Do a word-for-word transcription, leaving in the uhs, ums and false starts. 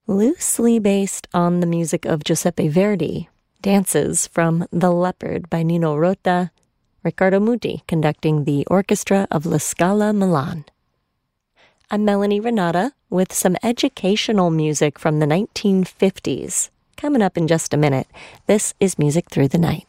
loosely based on the music of Giuseppe Verdi, Dances from The Leopard by Nino Rota, Riccardo Muti conducting the orchestra of La Scala Milan. I'm Melanie Renata with some educational music from the nineteen fifties. Coming up in just a minute, this is Music Through the Night.